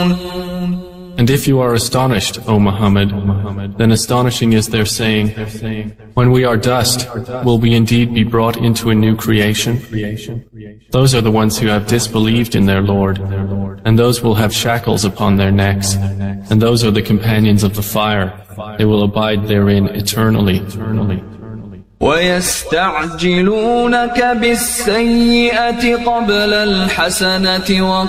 And if you are astonished, O Muhammad, then astonishing is their saying, when we are dust, will we indeed be brought into a new creation? Those are the ones who have disbelieved in their Lord, and those will have shackles upon their necks, and those are the companions of the fire. They will abide therein eternally. وَيَسْتَعْجِلُونَكَ بِالسَّيِّئَةِ قَبْلَ الْحَسَنَةِ